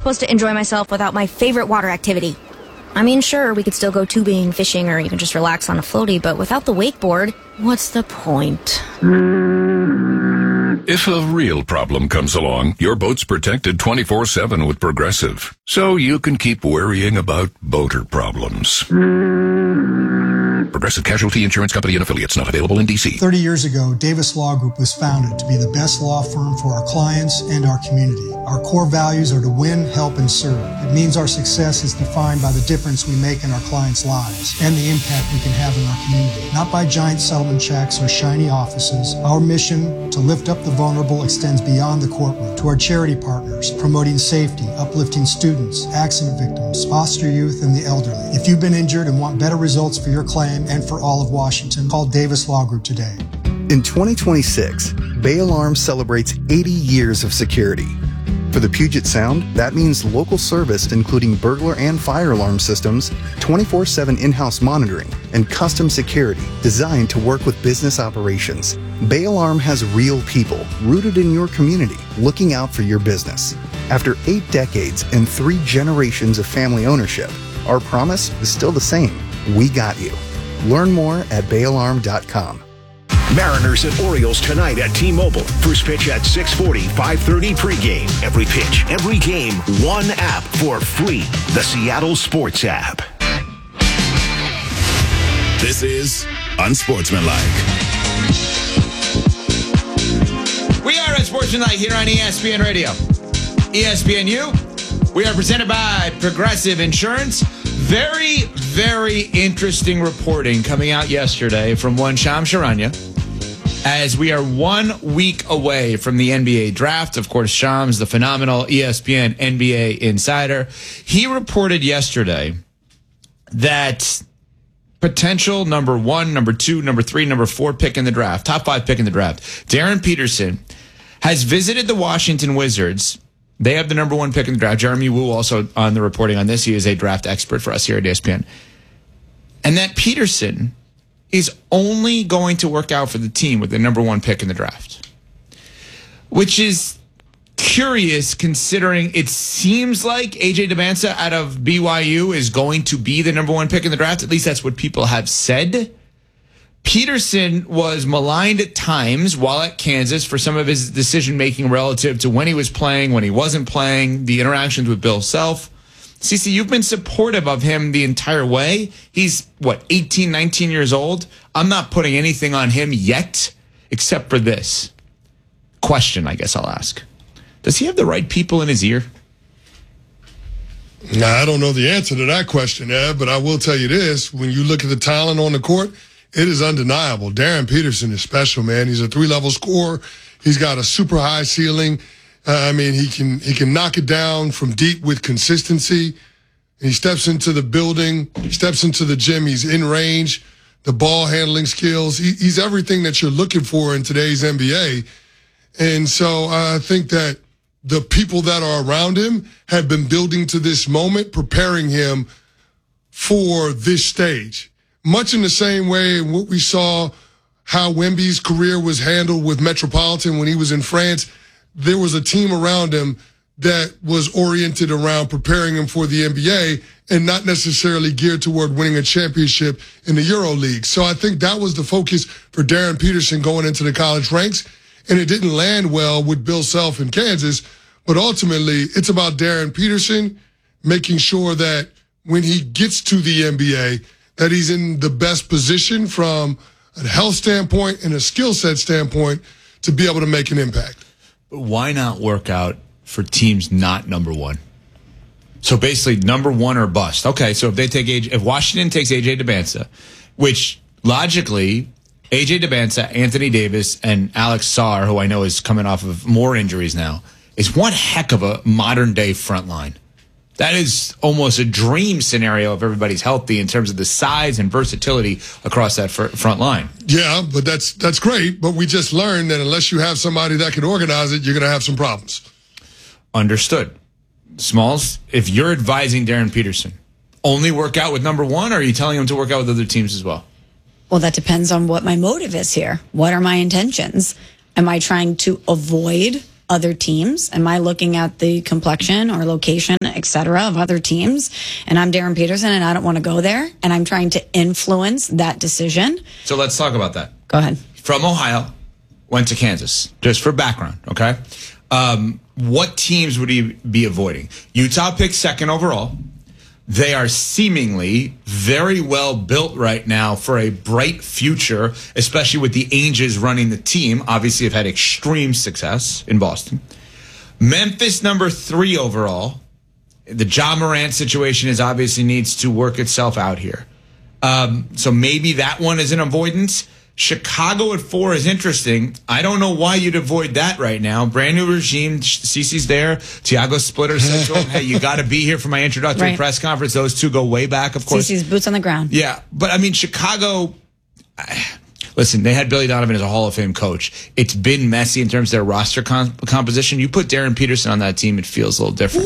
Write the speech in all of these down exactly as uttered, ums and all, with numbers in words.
supposed to enjoy myself without my favorite water activity? I mean, sure, we could still go tubing, fishing, or even just relax on a floaty, but without the wakeboard, what's the point? If a real problem comes along, your boat's protected twenty-four seven with Progressive, so you can keep worrying about boater problems. Progressive Casualty Insurance Company and Affiliates, not available in D C. thirty years ago, Davis Law Group was founded to be the best law firm for our clients and our community. Our core values are to win, help, and serve. It means our success is defined by the difference we make in our clients' lives and the impact we can have in our community. Not by giant settlement checks or shiny offices. Our mission to lift up the vulnerable extends beyond the courtroom to our charity partners, promoting safety, uplifting students, accident victims, foster youth, and the elderly. If you've been injured and want better results for your claim and for all of Washington, call Davis Law Group today. In twenty twenty-six, Bay Alarm celebrates eighty years of security. For the Puget Sound, that means local service including burglar and fire alarm systems, twenty-four seven in-house monitoring, and custom security designed to work with business operations. Bay Alarm has real people rooted in your community looking out for your business. After eight decades and three generations of family ownership, our promise is still the same. We got you. Learn more at bay alarm dot com. Mariners and Orioles tonight at T-Mobile. First pitch at six forty, five thirty pregame. Every pitch, every game, one app for free. The Seattle Sports app. This is Unsportsmanlike. We are Unsportsmanlike here on E S P N Radio. E S P N U. We are presented by Progressive Insurance. Very, very interesting reporting coming out yesterday from one Shams Charania as we are one week away from the N B A draft. Of course, Shams, the phenomenal E S P N N B A insider, he reported yesterday that potential number one, number two, number three, number four pick in the draft, top five pick in the draft, Darren Peterson, has visited the Washington Wizards. They have the number one pick in the draft. Jeremy Wu also on the reporting on this. He is a draft expert for us here at E S P N. And that Peterson is only going to work out for the team with the number one pick in the draft, which is curious considering it seems like A J Dybantsa out of B Y U is going to be the number one pick in the draft. At least that's what people have said. Peterson was maligned at times while at Kansas for some of his decision-making relative to when he was playing, when he wasn't playing, the interactions with Bill Self. Cece, you've been supportive of him the entire way. He's, what, eighteen, nineteen years old? I'm not putting anything on him yet, except for this question, I guess I'll ask. Does he have the right people in his ear? Now, I don't know the answer to that question, Ed, but I will tell you this. When you look at the talent on the court, it is undeniable. Darren Peterson is special, man. He's a three-level scorer. He's got a super high ceiling. Uh, I mean, he can he can knock it down from deep with consistency. He steps into the building, he steps into the gym. He's in range, the ball handling skills. He, he's everything that you're looking for in today's N B A. And so uh, I think that the people that are around him have been building to this moment, preparing him for this stage. Much in the same way what we saw how Wemby's career was handled with Metropolitan when he was in France. There was a team around him that was oriented around preparing him for the N B A and not necessarily geared toward winning a championship in the Euro League. So I think that was the focus for Darren Peterson going into the college ranks, and it didn't land well with Bill Self in Kansas. But ultimately, it's about Darren Peterson making sure that when he gets to the N B A, that he's in the best position from a health standpoint and a skill set standpoint to be able to make an impact. Why not work out for teams not number one? So basically, number one or bust. Okay, so if they take A J, if Washington takes A J Dybantsa, which logically, A J Dybantsa, Anthony Davis, and Alex Sarr, who I know is coming off of more injuries now, is one heck of a modern day front line. That is almost a dream scenario if everybody's healthy in terms of the size and versatility across that fr- front line. Yeah, but that's that's great. But we just learned that unless you have somebody that can organize it, you're going to have some problems. Understood. Smalls, if you're advising Darren Peterson, only work out with number one, or are you telling him to work out with other teams as well? Well, that depends on what my motive is here. What are my intentions? Am I trying to avoid other teams? Am I looking at the complexion or location, et cetera, of other teams? And I'm Darren Peterson, and I don't want to go there, and I'm trying to influence that decision. So let's talk about that. Go ahead. From Ohio, went to Kansas, just for background, okay? Um, what teams would he be avoiding? Utah picked second overall. They are seemingly very well built right now for a bright future, especially with the Angels running the team. Obviously, have had extreme success in Boston. Memphis, number three overall. The Ja Morant situation is obviously needs to work itself out here. Um, so maybe that one is an avoidance. Chicago at four is interesting. I don't know why you'd avoid that right now. Brand new regime. Cece's there. Thiago Splitter said to him, hey, you got to be here for my introductory Right. press conference. Those two go way back, of course. Cece's boots on the ground. Yeah. But, I mean, Chicago, listen, they had Billy Donovan as a Hall of Fame coach. It's been messy in terms of their roster com- composition. You put Darren Peterson on that team, it feels a little different.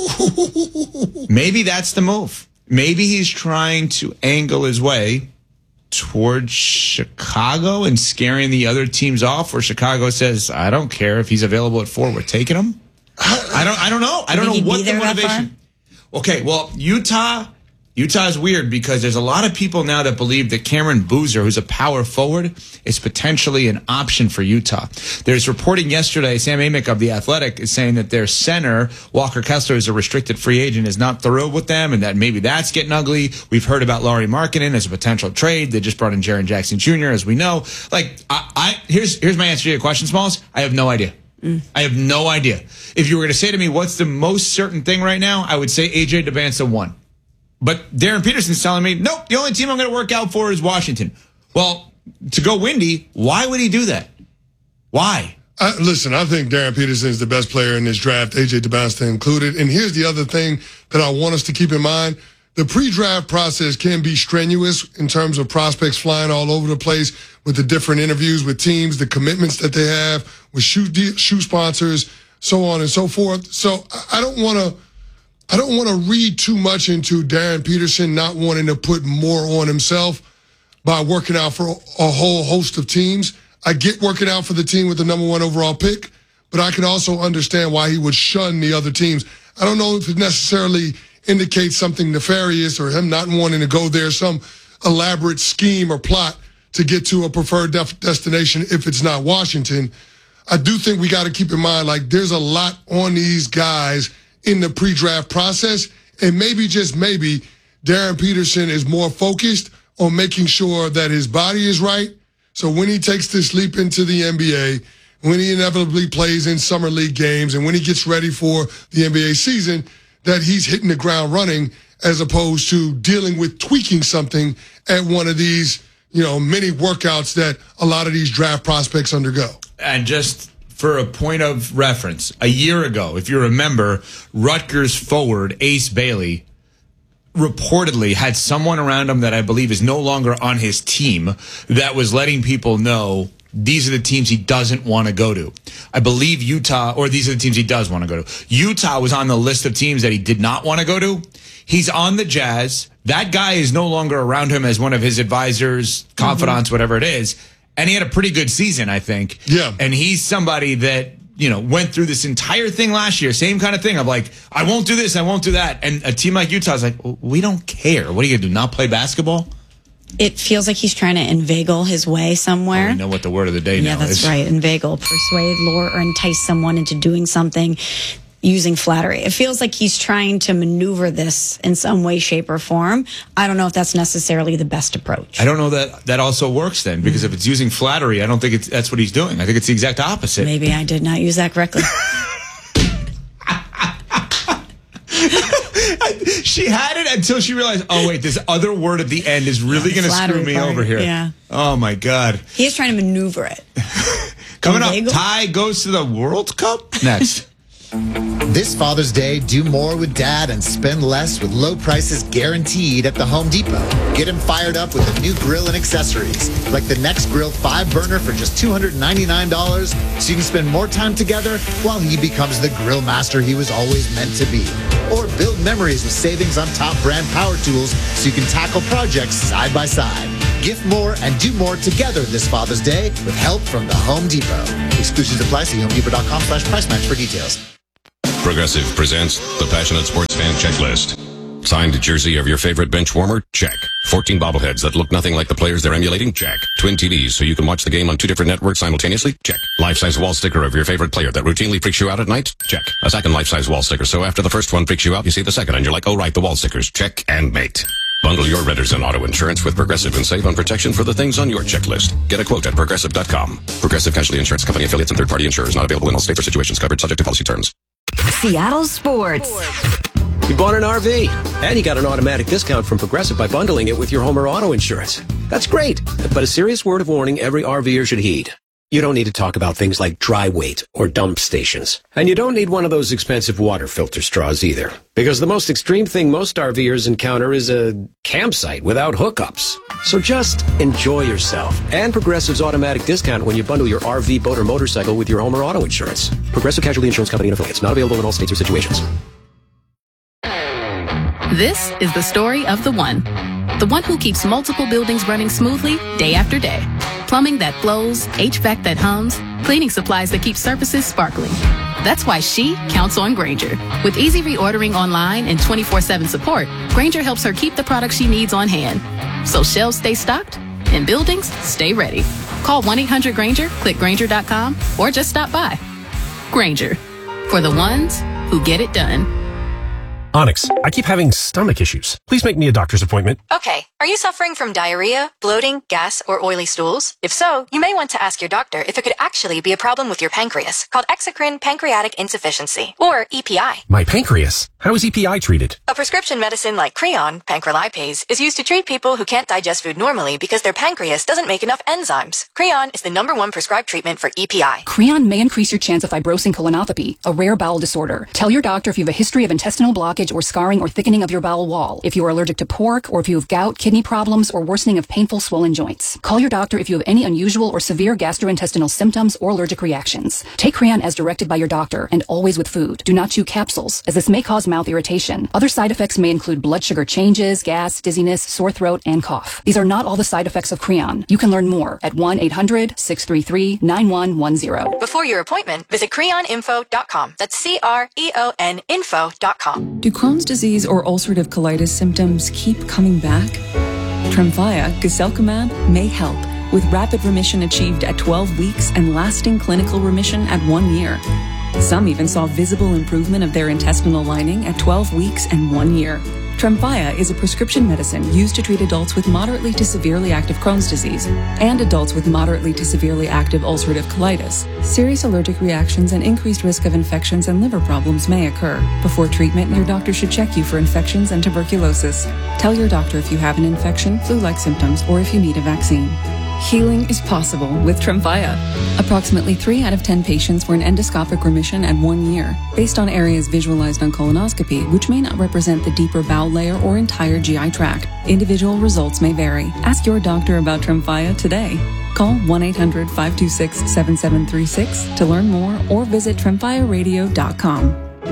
Maybe that's the move. Maybe he's trying to angle his way towards Chicago and scaring the other teams off, where Chicago says, I don't care if he's available at four, we're taking him. I don't I don't know. I don't know what the motivation. Okay, well, Utah Utah is weird because there's a lot of people now that believe that Cameron Boozer, who's a power forward, is potentially an option for Utah. There's reporting yesterday, Sam Amick of The Athletic is saying that their center, Walker Kessler, is a restricted free agent, is not thrilled with them, and that maybe that's getting ugly. We've heard about Lauri Markkanen as a potential trade. They just brought in Jaren Jackson Junior, as we know. Like, I, I here's here's my answer to your question, Smalls. I have no idea. Mm. I have no idea. If you were going to say to me, what's the most certain thing right now, I would say A J Debinsa one. But Darren Peterson's telling me, nope, the only team I'm going to work out for is Washington. Well, to go windy, why would he do that? Why? Uh, listen, I think Darren Peterson is the best player in this draft, A J Debinsa included. And here's the other thing that I want us to keep in mind. The pre-draft process can be strenuous in terms of prospects flying all over the place with the different interviews with teams, the commitments that they have with shoe, de- shoe sponsors, so on and so forth. So I don't want to I don't want to read too much into Darren Peterson not wanting to put more on himself by working out for a whole host of teams. I get working out for the team with the number one overall pick, but I can also understand why he would shun the other teams. I don't know if it necessarily indicates something nefarious or him not wanting to go there, some elaborate scheme or plot to get to a preferred def- destination if it's not Washington. I do think we got to keep in mind, like, there's a lot on these guys in the pre-draft process, and maybe, just maybe, Darren Peterson is more focused on making sure that his body is right. So when he takes this leap into the N B A, when he inevitably plays in summer league games, and when he gets ready for the N B A season, that he's hitting the ground running, as opposed to dealing with tweaking something at one of these, you know, mini workouts that a lot of these draft prospects undergo. And just for a point of reference, a year ago, if you remember, Rutgers forward Ace Bailey reportedly had someone around him that I believe is no longer on his team that was letting people know these are the teams he doesn't want to go to. I believe Utah, or these are the teams he does want to go to. Utah was on the list of teams that he did not want to go to. He's on the Jazz. That guy is no longer around him as one of his advisors, confidants, mm-hmm. whatever it is. And he had a pretty good season, I think. Yeah. And he's somebody that, you know, went through this entire thing last year. Same kind of thing of like, I won't do this, I won't do that. And a team like Utah is like, well, we don't care. What are you going to do, not play basketball? It feels like he's trying to inveigle his way somewhere. Oh, we know what the word of the day yeah, now that's is. right. Inveigle, persuade, lure, or entice someone into doing something using flattery. It feels like he's trying to maneuver this in some way, shape, or form. I don't know if that's necessarily the best approach. I don't know that that also works then, because if it's using flattery, I don't think it's, that's what he's doing. I think it's the exact opposite. Maybe I did not use that correctly. She had it until she realized, oh, wait, this other word at the end is really Yeah, going to screw me part, over here. Yeah. Oh, my God. He's trying to maneuver it. Coming up, Inveigle? Ty goes to the World Cup next. This Father's Day, do more with Dad and spend less with low prices guaranteed at the Home Depot. Get him fired up with a new grill and accessories, like the Next Grill five burner for just two hundred ninety-nine dollars, so you can spend more time together while he becomes the grill master he was always meant to be. Or build memories with savings on top brand power tools so you can tackle projects side by side. Gift more and do more together this Father's Day with help from the Home Depot. Exclusions apply. See homedepot.com slash price match for details. Progressive presents the Passionate Sports Fan Checklist. Signed jersey of your favorite bench warmer? Check. fourteen bobbleheads that look nothing like the players they're emulating? Check. Twin T Vs so you can watch the game on two different networks simultaneously? Check. Life-size wall sticker of your favorite player that routinely freaks you out at night? Check. A second life-size wall sticker so after the first one freaks you out, you see the second and you're like, oh right, the wall stickers. Check and mate. Bundle your renters and auto insurance with Progressive and save on protection for the things on your checklist. Get a quote at Progressive dot com. Progressive Casualty Insurance Company affiliates and third-party insurers not available in all states or situations covered subject to policy terms. Seattle Sports. You bought an R V, and you got an automatic discount from Progressive by bundling it with your home or auto insurance. That's great, but a serious word of warning every RVer should heed. You don't need to talk about things like dry weight or dump stations. And you don't need one of those expensive water filter straws either. Because the most extreme thing most RVers encounter is a campsite without hookups. So just enjoy yourself. And Progressive's automatic discount when you bundle your R V, boat, or motorcycle with your home or auto insurance. Progressive Casualty Insurance Company and affiliates. Not available in all states or situations. This is the story of the one. The one who keeps multiple buildings running smoothly day after day. Plumbing that flows, H V A C that hums, cleaning supplies that keep surfaces sparkling. That's why she counts on Grainger. With easy reordering online and twenty-four seven support, Grainger helps her keep the products she needs on hand. So shelves stay stocked and buildings stay ready. Call one eight hundred Grainger, click Grainger dot com, or just stop by. Grainger, for the ones who get it done. Onyx, I keep having stomach issues. Please make me a doctor's appointment. Okay. Are you suffering from diarrhea, bloating, gas, or oily stools? If so, you may want to ask your doctor if it could actually be a problem with your pancreas, called exocrine pancreatic insufficiency, or E P I. My pancreas? How is E P I treated? A prescription medicine like Creon, pancrelipase, is used to treat people who can't digest food normally because their pancreas doesn't make enough enzymes. Creon is the number one prescribed treatment for E P I. Creon may increase your chance of fibrosing colonopathy, a rare bowel disorder. Tell your doctor if you have a history of intestinal blockage or scarring or thickening of your bowel wall, if you are allergic to pork, or if you have gout, kidney problems, or worsening of painful swollen joints. Call your doctor if you have any unusual or severe gastrointestinal symptoms or allergic reactions. Take Creon as directed by your doctor and always with food. Do not chew capsules, as this may cause mouth irritation. Other side effects may include blood sugar changes, gas, dizziness, sore throat, and cough. These are not all the side effects of Creon. You can learn more at one eight hundred, six three three, nine one one zero. Before your appointment, visit creon info dot com. That's C R E O N info dot com. Do Crohn's disease or ulcerative colitis symptoms keep coming back? Tremfya, guselkumab, may help, with rapid remission achieved at twelve weeks and lasting clinical remission at one year. Some even saw visible improvement of their intestinal lining at twelve weeks and one year. Tremfya is a prescription medicine used to treat adults with moderately to severely active Crohn's disease and adults with moderately to severely active ulcerative colitis. Serious allergic reactions and increased risk of infections and liver problems may occur. Before treatment, your doctor should check you for infections and tuberculosis. Tell your doctor if you have an infection, flu-like symptoms, or if you need a vaccine. Healing is possible with Tremfya. Approximately three out of ten patients were in endoscopic remission at one year, based on areas visualized on colonoscopy, which may not represent the deeper bowel layer or entire G I tract. Individual results may vary. Ask your doctor about Tremfya today. Call one eight hundred, five two six, seven seven three six to learn more or visit tremfya radio dot com.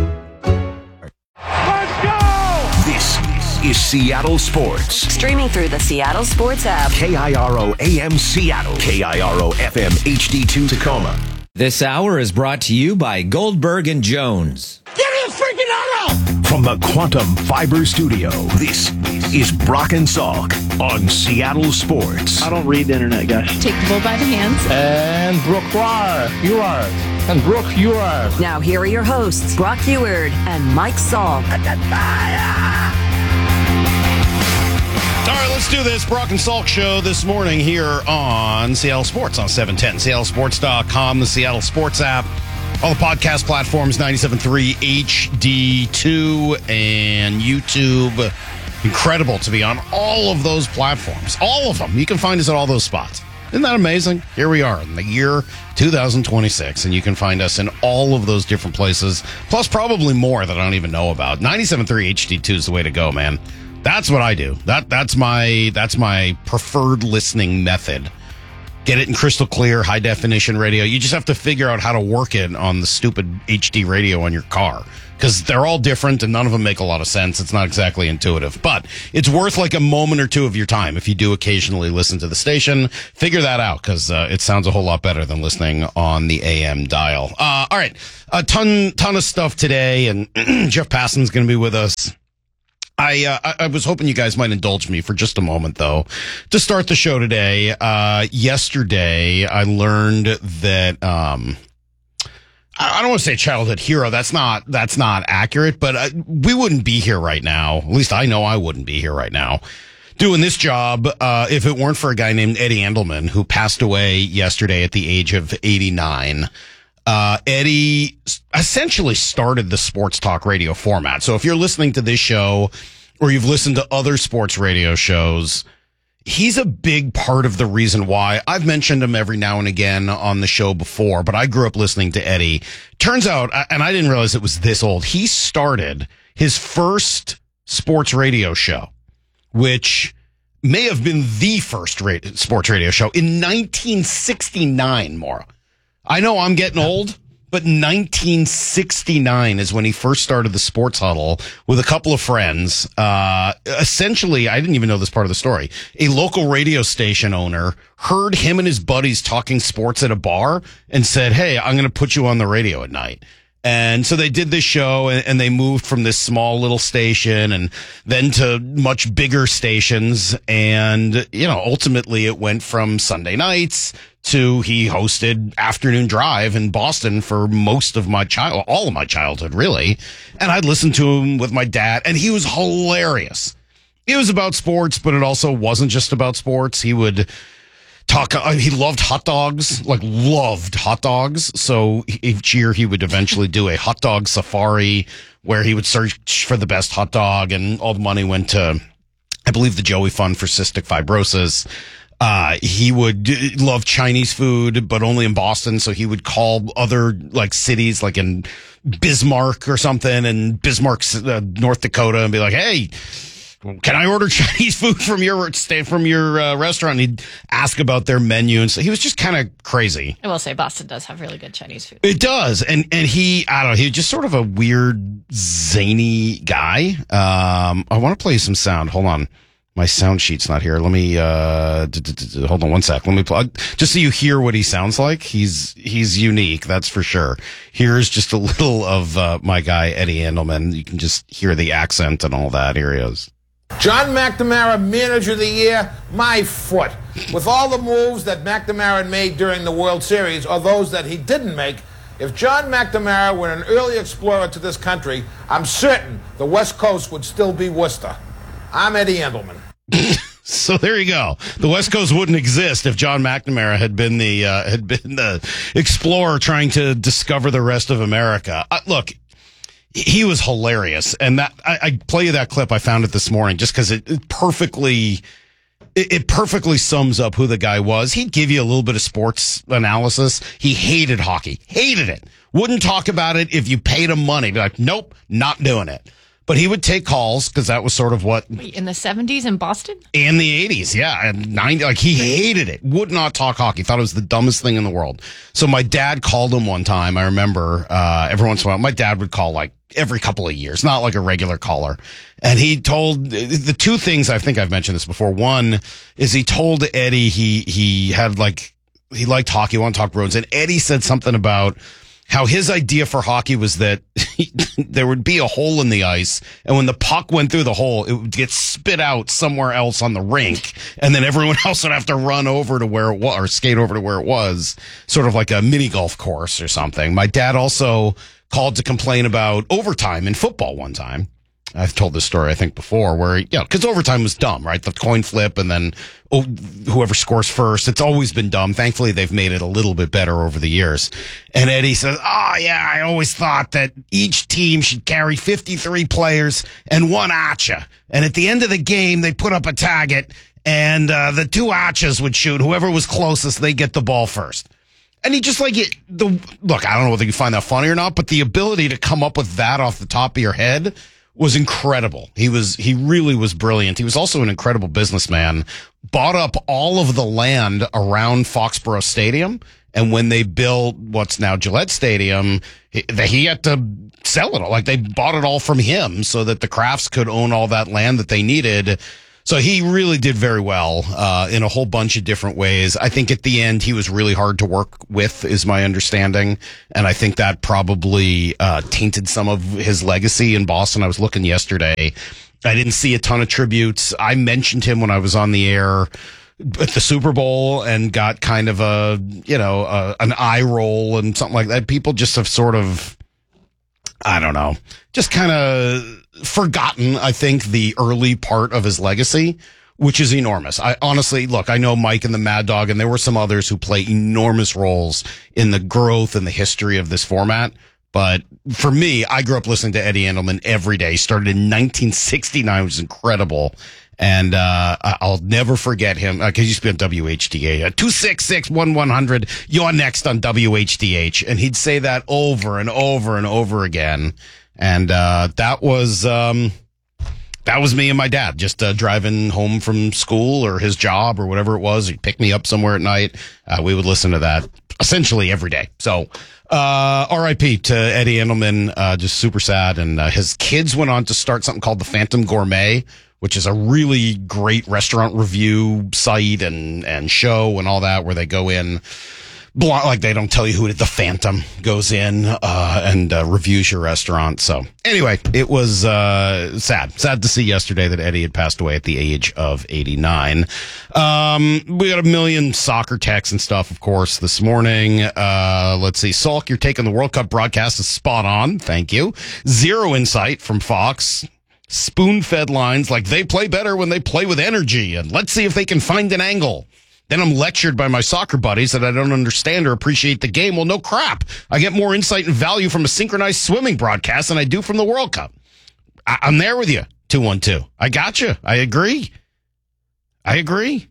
This is Seattle Sports. Streaming through the Seattle Sports app. K I R O A M Seattle. K I R O F M H D two Tacoma. This hour is brought to you by Goldberg and Jones. Get it freaking out! From the Quantum Fiber Studio, this is Brock and Salk on Seattle Sports. I don't read the internet, guys. Take the bull by the hands. And Brooke, you are. And Brooke, you are. Now here are your hosts, Brock Heward and Mike Salk. All right, let's do this Brock and Salk show this morning here on Seattle Sports on seven ten, seattle sports dot com, the Seattle Sports app, all the podcast platforms, ninety-seven point three H D two, and YouTube. Incredible to be on all of those platforms. All of them. You can find us at all those spots. Isn't that amazing? Here we are in the year two thousand twenty-six, and you can find us in all of those different places, plus probably more that I don't even know about. ninety-seven point three H D two is the way to go, man. That's what I do. That that's my that's my preferred listening method get it in crystal clear, high definition radio. You just have to figure out how to work it on the stupid H D radio on your car. Because they're all different and none of them make a lot of sense. It's not exactly intuitive. But it's worth like a moment or two of your time if you do occasionally listen to the station. Figure that out because uh, it sounds a whole lot better than listening on the A M dial. Uh, all right. A ton, ton of stuff today. And Jeff Passan's going to be with us. I, uh, I I was hoping you guys might indulge me for just a moment, though, to start the show today. Uh, yesterday, I learned that... Um, I don't want to say childhood hero. That's not, that's not accurate, but uh, we wouldn't be here right now. At least I know I wouldn't be here right now doing this job, uh, if it weren't for a guy named Eddie Andelman who passed away yesterday at the age of eighty-nine. Uh, Eddie essentially started the sports talk radio format. So if you're listening to this show or you've listened to other sports radio shows, he's a big part of the reason why. I've mentioned him every now and again on the show before, but I grew up listening to Eddie. Turns out, and I didn't realize it was this old, he started his first sports radio show, which may have been the first radio, sports radio show in nineteen sixty-nine, Maura. I know I'm getting old, but nineteen sixty-nine is when he first started the Sports Huddle with a couple of friends. Uh, essentially, I didn't even know this part of the story. A local radio station owner heard him and his buddies talking sports at a bar and said, "Hey, I'm going to put you on the radio at night." And so they did this show and, and they moved from this small little station and then to much bigger stations. And, you know, ultimately it went from Sunday nights to he hosted Afternoon Drive in Boston for most of my child, all of my childhood, really. And I'd listen to him with my dad and he was hilarious. It was about sports, but it also wasn't just about sports. He would talk, uh, he loved hot dogs, like loved hot dogs. So each year he would eventually do a hot dog safari where he would search for the best hot dog and all the money went to, I believe, the Joey Fund for Cystic Fibrosis. Uh, he would love Chinese food, but only in Boston. So he would call other like cities, like in Bismarck or something, and Bismarck, uh, North Dakota, and be like, "Hey, can I order Chinese food from your stay from your uh, restaurant?" And he'd ask about their menu, and so he was just kind of crazy. I will say Boston does have really good Chinese food. It does, and and he, I don't know, he was just sort of a weird, zany guy. Um, I want to play you some sound. Hold on. My sound sheet's not here. Let me, uh, d- d- d- hold on one sec. Let me plug, just so you hear what he sounds like. He's, he's unique. That's for sure. Here's just a little of, uh, my guy, Eddie Andelman. You can just hear the accent and all that. Here he is. John McNamara, Manager of the Year, my foot. With all the moves that McNamara made during the World Series, or those that he didn't make, if John McNamara were an early explorer to this country, I'm certain the West Coast would still be Worcester. I'm Eddie Andelman. So there you go. The West Coast wouldn't exist if John McNamara had been the uh, had been the explorer trying to discover the rest of America. Uh, look, he was hilarious, and that I, I play you that clip. I found it this morning just because it, it perfectly it, it perfectly sums up who the guy was. He'd give you a little bit of sports analysis. He hated hockey, hated it. Wouldn't talk about it if you paid him money. Be like, nope, not doing it. But he would take calls because that was sort of what. Wait, in the seventies in Boston? In the eighties, yeah. And ninety, like he hated it. Would not talk hockey. Thought it was the dumbest thing in the world. So my dad called him one time. I remember, uh, every once in a while, my dad would call like every couple of years, not like a regular caller. And he told the two things, I think I've mentioned this before. One is he told Eddie he, he had like, he liked hockey, wanted to talk Bruins. And Eddie said something about how his idea for hockey was that he, there would be a hole in the ice, and when the puck went through the hole, it would get spit out somewhere else on the rink, and then everyone else would have to run over to where it was, or skate over to where it was, sort of like a mini golf course or something. My dad also called to complain about overtime in football one time. I've told this story, I think, before, where, you know, because overtime was dumb, right? The coin flip and then oh, whoever scores first. It's always been dumb. Thankfully, they've made it a little bit better over the years. And Eddie says, oh, yeah, I always thought that each team should carry fifty-three players and one archer. And at the end of the game, they put up a target, and uh, the two archers would shoot. Whoever was closest, they get the ball first. And he just like it, the look, I don't know whether you find that funny or not, but the ability to come up with that off the top of your head was incredible. He was, he really was brilliant. He was also an incredible businessman, bought up all of the land around Foxborough Stadium. And when they built what's now Gillette Stadium, he, he had to sell it all. Like they bought it all from him so that the Crafts could own all that land that they needed. So he really did very well uh, in a whole bunch of different ways. I think at the end he was really hard to work with, is my understanding, and I think that probably uh, tainted some of his legacy in Boston. I was looking yesterday. I didn't see a ton of tributes. I mentioned him when I was on the air at the Super Bowl and got kind of a, you know, a, an eye roll and something like that. People just have sort of, I don't know, just kind of forgotten, I think, the early part of his legacy, which is enormous. I honestly, look, I know Mike and the Mad Dog, and there were some others who play enormous roles in the growth and the history of this format. But for me, I grew up listening to Eddie Andelman every day. He started in nineteen sixty-nine, which was incredible. And uh I'll never forget him, because uh, he used to be on W H D A. two six six, one one hundred, you're next on W H D H. And he'd say that over and over and over again. And uh that was um that was me and my dad, just uh, driving home from school or his job or whatever it was. He'd pick me up somewhere at night. Uh, we would listen to that essentially every day. So uh R I P to Eddie Andelman, uh just super sad. And uh, his kids went on to start something called the Phantom Gourmet, which is a really great restaurant review site and, and show and all that, where they go in, like they don't tell you who the Phantom goes in uh, and uh, reviews your restaurant. So anyway, it was uh, sad. Sad to see yesterday that Eddie had passed away at the age of eighty-nine. Um, we got a million soccer texts and stuff, of course, this morning. Uh, let's see. Salk, your take on the World Cup broadcast is spot on. Thank you. Zero insight from Fox. Spoon-fed lines like they play better when they play with energy, and let's see if they can find an angle. Then I'm lectured by my soccer buddies that I don't understand or appreciate the game. Well, no crap. I get more insight and value from a synchronized swimming broadcast than I do from the World Cup. I- I'm there with you, two one two. I got you. I agree. I agree.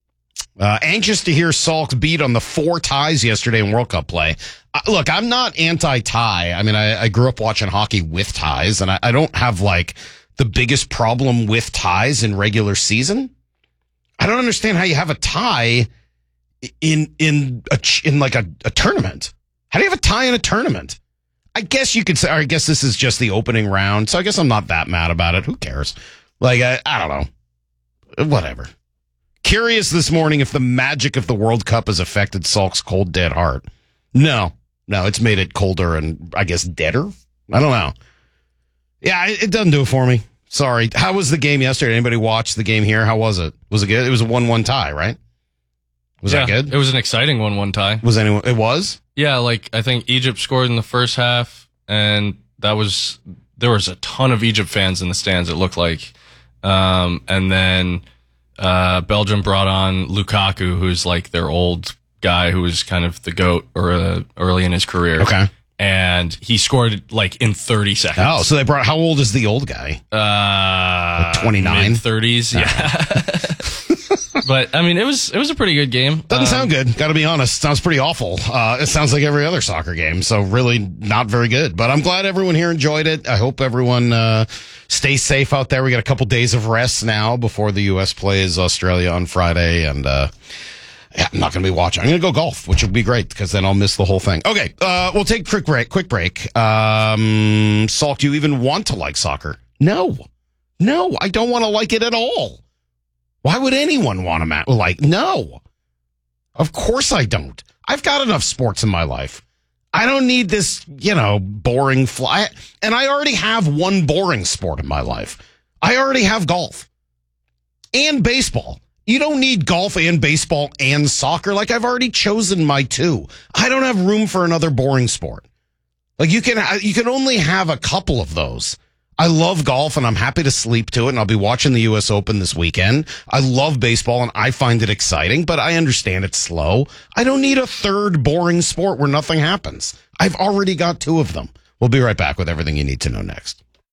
Uh, anxious to hear Salk's beat on the four ties yesterday in World Cup play. Uh, look, I'm not anti-tie. I mean, I, I grew up watching hockey with ties, and I, I don't have, like, the biggest problem with ties in regular season. I don't understand how you have a tie in in a, in like a, a tournament. How do you have a tie in a tournament? I guess you could say, or I guess this is just the opening round, so I guess I'm not that mad about it. Who cares? Like, I, I don't know. Whatever. Curious this morning if the magic of the World Cup has affected Salk's cold, dead heart. No. No, it's made it colder and, I guess, deader? I don't know. Yeah, it, it doesn't do it for me. Sorry. How was the game yesterday? Anybody watch the game here? How was it? Was it good? It was a one one tie, right? Was yeah, that good? It was an exciting one one tie. Was anyone? It was? Yeah, like I think Egypt scored in the first half, and that was there was a ton of Egypt fans in the stands, it looked like. Um, and then uh, Belgium brought on Lukaku, who's like their old guy who was kind of the GOAT or uh, early in his career. Okay. And he scored like in thirty seconds. Oh, so they brought, how old is the old guy? Uh, like twenty-nine? mid thirties, yeah. But, I mean, it was it was a pretty good game. Doesn't um, sound good. Got to be honest. Sounds pretty awful. Uh, it sounds like every other soccer game. So really not very good. But I'm glad everyone here enjoyed it. I hope everyone uh, stays safe out there. We got a couple days of rest now before the U S plays Australia on Friday. And uh, yeah, I'm not going to be watching. I'm going to go golf, which would be great because then I'll miss the whole thing. Okay, uh, we'll take a quick break. Quick break. Um, Salk, do you even want to like soccer? No. No, I don't want to like it at all. Why would anyone want to ma- like? No, of course I don't. I've got enough sports in my life. I don't need this, you know, boring fly. And I already have one boring sport in my life. I already have golf and baseball. You don't need golf and baseball and soccer. Like I've already chosen my two. I don't have room for another boring sport. Like you can, you can only have a couple of those. I love golf and I'm happy to sleep to it, and I'll be watching the U S Open this weekend. I love baseball and I find it exciting, but I understand it's slow. I don't need a third boring sport where nothing happens. I've already got two of them. We'll be right back with everything you need to know next.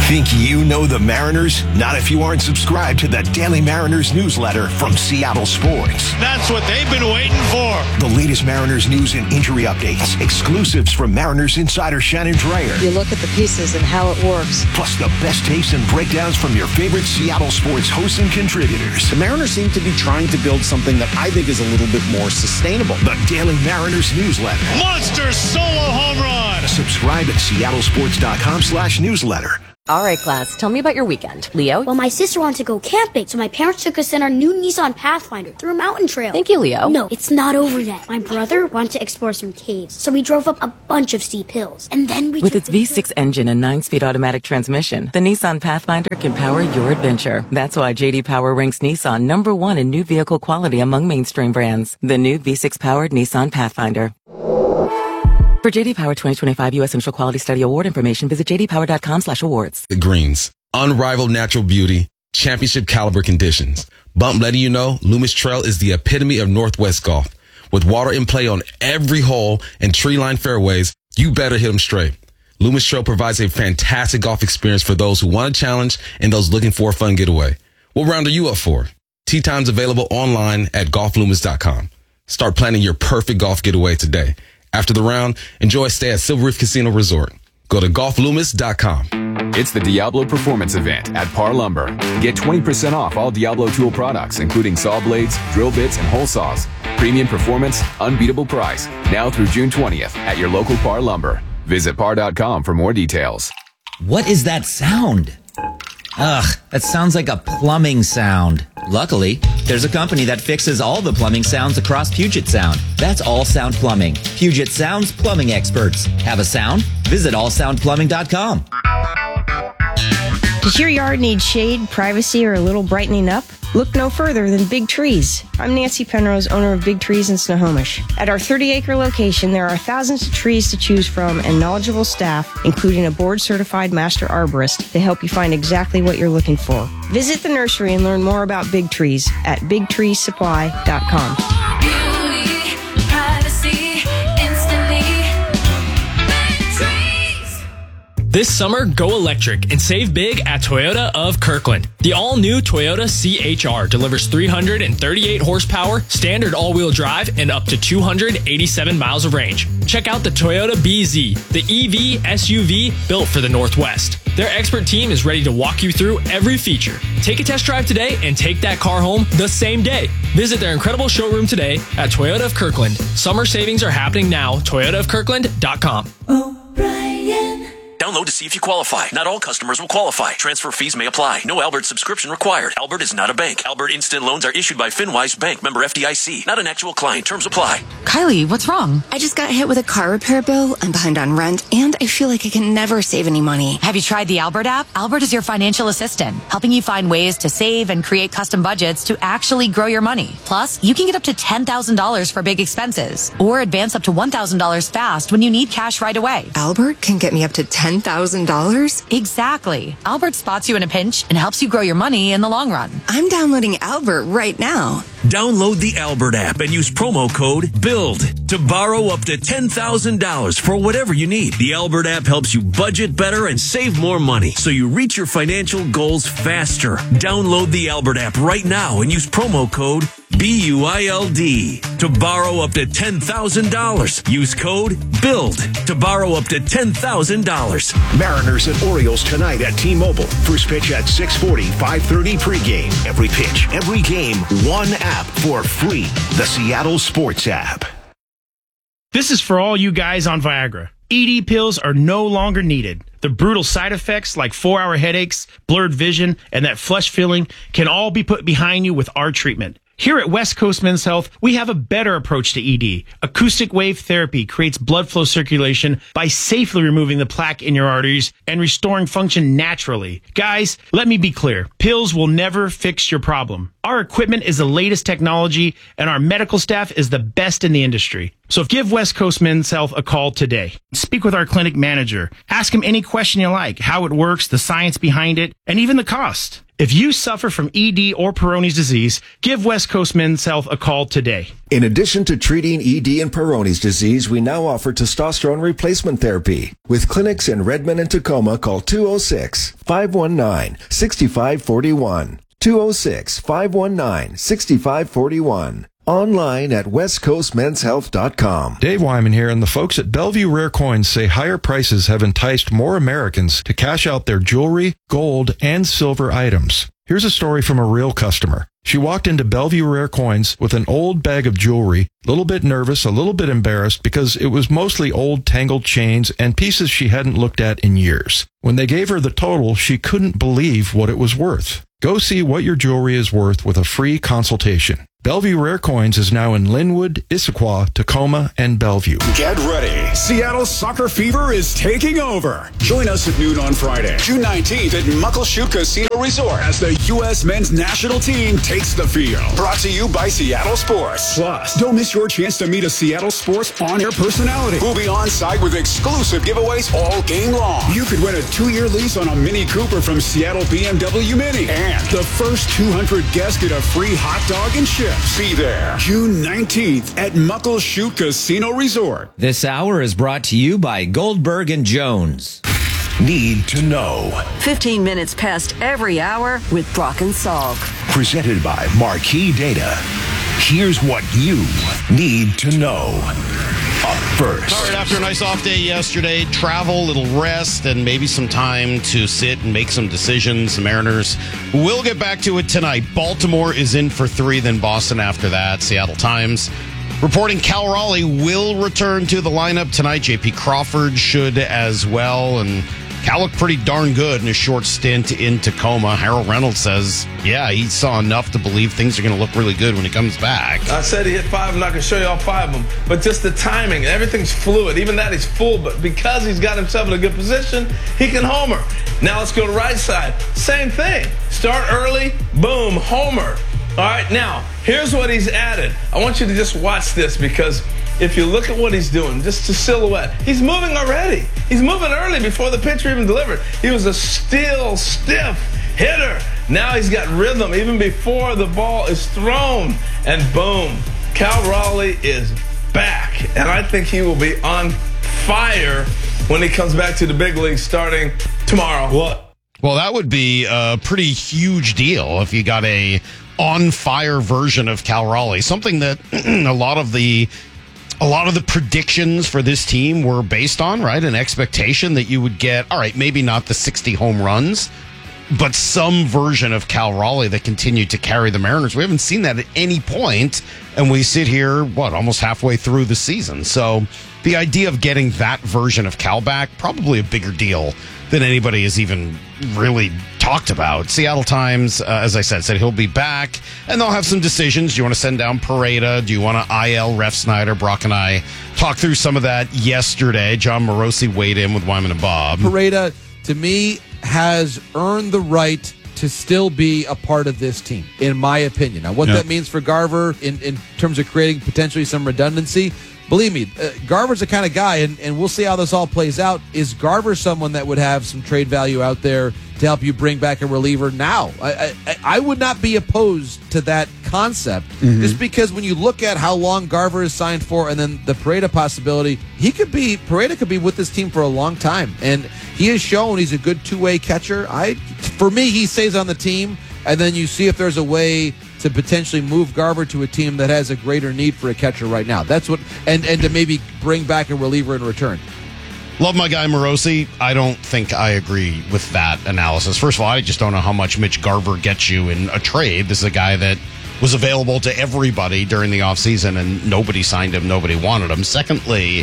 Think you know the Mariners? Not if you aren't subscribed to the Daily Mariners newsletter from Seattle Sports. That's what they've been waiting for. The latest Mariners news and injury updates, exclusives from Mariners insider Shannon Dreyer. You look at the pieces and how it works. Plus the best takes and breakdowns from your favorite Seattle sports hosts and contributors. The Mariners seem to be trying to build something that I think is a little bit more sustainable. The Daily Mariners newsletter. Monster solo home run. Subscribe at seattlesports.com slash newsletter. All right, class, tell me about your weekend. Leo? Well, my sister wanted to go camping, so my parents took us in our new Nissan Pathfinder through a mountain trail. Thank you, Leo. No, it's not over yet. My brother wanted to explore some caves, so we drove up a bunch of steep hills. And then we With took its V six engine and nine-speed automatic transmission, the Nissan Pathfinder can power your adventure. That's why J D Power ranks Nissan number one in new vehicle quality among mainstream brands. The new V six-powered Nissan Pathfinder. For J D Power twenty twenty-five U S Initial Quality Study Award information, visit j d power dot com slash awards. The greens. Unrivaled natural beauty. Championship caliber conditions. Bump letting you know Loomis Trail is the epitome of Northwest golf. With water in play on every hole and tree-lined fairways, you better hit them straight. Loomis Trail provides a fantastic golf experience for those who want a challenge and those looking for a fun getaway. What round are you up for? Tee times available online at golf loomis dot com. Start planning your perfect golf getaway today. After the round, enjoy a stay at Silver Reef Casino Resort. Go to golf loomis dot com. It's the Diablo Performance Event at Par Lumber. Get twenty percent off all Diablo tool products, including saw blades, drill bits, and hole saws. Premium performance, unbeatable price. Now through June twentieth at your local Par Lumber. Visit par dot com for more details. What is that sound? Ugh, that sounds like a plumbing sound. Luckily, there's a company that fixes all the plumbing sounds across Puget Sound. That's All Sound Plumbing. Puget Sound's plumbing experts. Have a sound? Visit all sound plumbing dot com. Does your yard need shade, privacy, or a little brightening up? Look no further than Big Trees. I'm Nancy Penrose, owner of Big Trees in Snohomish. At our thirty-acre location, there are thousands of trees to choose from and knowledgeable staff, including a board-certified master arborist, to help you find exactly what you're looking for. Visit the nursery and learn more about Big Trees at big trees supply dot com. This summer, go electric and save big at Toyota of Kirkland. The all-new Toyota C H R delivers three hundred thirty-eight horsepower, standard all-wheel drive, and up to two hundred eighty-seven miles of range. Check out the Toyota B Z, the E V S U V built for the Northwest. Their expert team is ready to walk you through every feature. Take a test drive today and take that car home the same day. Visit their incredible showroom today at Toyota of Kirkland. Summer savings are happening now. toyota of kirkland dot com. Download to see if you qualify. Not all customers will qualify. Transfer fees may apply. No Albert subscription required. Albert is not a bank. Albert Instant Loans are issued by FinWise Bank, member F D I C. Not an actual client. Terms apply. Kylie, what's wrong? I just got hit with a car repair bill. I'm behind on rent, and I feel like I can never save any money. Have you tried the Albert app? Albert is your financial assistant, helping you find ways to save and create custom budgets to actually grow your money. Plus, you can get up to ten thousand dollars for big expenses, or advance up to one thousand dollars fast when you need cash right away. Albert can get me up to ten thousand dollars? Exactly. Albert spots you in a pinch and helps you grow your money in the long run. I'm downloading Albert right now. Download the Albert app and use promo code BUILD to borrow up to ten thousand dollars for whatever you need. The Albert app helps you budget better and save more money so you reach your financial goals faster. Download the Albert app right now and use promo code B U I L D to borrow up to ten thousand dollars. Use code BUILD to borrow up to ten thousand dollars. Mariners and Orioles tonight at T-Mobile. First pitch at six forty, five thirty pregame. Every pitch, every game, one app for free. The Seattle Sports app. This is for all you guys on Viagra. E D pills are no longer needed. The brutal side effects like four-hour headaches, blurred vision, and that flush feeling can all be put behind you with our treatment. Here at West Coast Men's Health, we have a better approach to E D. Acoustic wave therapy creates blood flow circulation by safely removing the plaque in your arteries and restoring function naturally. Guys, let me be clear. Pills will never fix your problem. Our equipment is the latest technology, and our medical staff is the best in the industry. So give West Coast Men's Health a call today. Speak with our clinic manager. Ask him any question you like, how it works, the science behind it, and even the cost. If you suffer from E D or Peyronie's disease, give West Coast Men's Health a call today. In addition to treating E D and Peyronie's disease, we now offer testosterone replacement therapy. With clinics in Redmond and Tacoma, call two oh six, five one nine, six five four one. two oh six, five one nine, six five four one. Online at west coast men's health dot com. Dave Wyman here, and the folks at Bellevue Rare Coins say higher prices have enticed more Americans to cash out their jewelry, gold, and silver items. Here's a story from a real customer. She walked into Bellevue Rare Coins with an old bag of jewelry, a little bit nervous, a little bit embarrassed because it was mostly old tangled chains and pieces she hadn't looked at in years. When they gave her the total, she couldn't believe what it was worth. Go see what your jewelry is worth with a free consultation. Bellevue Rare Coins is now in Linwood, Issaquah, Tacoma, and Bellevue. Get ready. Seattle soccer fever is taking over. Join us at noon on Friday, June nineteenth at Muckleshoot Casino Resort as the U S men's national team takes the field. Brought to you by Seattle Sports. Plus, don't miss your chance to meet a Seattle Sports on-air personality who'll be on site with exclusive giveaways all game long. You could win a two-year lease on a Mini Cooper from Seattle B M W Mini. And the first two hundred guests get a free hot dog and chips. Be there June nineteenth at Muckleshoot Casino Resort. This hour is brought to you by Goldberg and Jones. Need to know. fifteen minutes past every hour with Brock and Salk. Presented by Marquee Data. Here's what you need to know. Up first. All right, after a nice off day yesterday, travel, little rest, and maybe some time to sit and make some decisions. The Mariners will get back to it tonight. Baltimore is in for three, then Boston after that. Seattle Times reporting Cal Raleigh will return to the lineup tonight. J P Crawford should as well, and Cal looked pretty darn good in his short stint in Tacoma. Harold Reynolds says, yeah, he saw enough to believe things are going to look really good when he comes back. I said he hit five. I'm not going to show you all five of them. But just the timing, everything's fluid. Even that he's full, but because he's got himself in a good position, he can homer. Now let's go to right side. Same thing. Start early, boom, homer. All right, now, here's what he's added. I want you to just watch this because if you look at what he's doing, just the silhouette, he's moving already. He's moving early before the pitcher even delivered. He was a still, stiff hitter. Now he's got rhythm even before the ball is thrown. And boom, Cal Raleigh is back. And I think he will be on fire when he comes back to the big league starting tomorrow. What? Well, that would be a pretty huge deal if you got a on-fire version of Cal Raleigh, something that a lot of the A lot of the predictions for this team were based on, right? An expectation that you would get, all right, maybe not the sixty home runs, but some version of Cal Raleigh that continued to carry the Mariners. We haven't seen that at any point, and we sit here, what, almost halfway through the season. So the idea of getting that version of Cal back, probably a bigger deal than anybody has even really talked about. Seattle Times, uh, as I said, said he'll be back, and they'll have some decisions. Do you want to send down Pareda? Do you want to I L Ref Snyder? Brock and I talked through some of that yesterday. John Morosi weighed in with Wyman and Bob. Pareda, to me, has earned the right to still be a part of this team, in my opinion. Now, what yep. that means for Garver in, in terms of creating potentially some redundancy, believe me, uh, Garver's the kind of guy, and, and we'll see how this all plays out. Is Garver someone that would have some trade value out there to help you bring back a reliever now? I, I, I would not be opposed to that concept, mm-hmm. just because when you look at how long Garver is signed for and then the Pareda possibility, he could be, Pareda could be with this team for a long time. And he has shown he's a good two-way catcher. I, for me, he stays on the team, and then you see if there's a way to potentially move Garver to a team that has a greater need for a catcher right now. That's what, and, and to maybe bring back a reliever in return. Love my guy Morosi. I don't think I agree with that analysis. First of all, I just don't know how much Mitch Garver gets you in a trade. This is a guy that was available to everybody during the offseason, and nobody signed him, nobody wanted him. Secondly,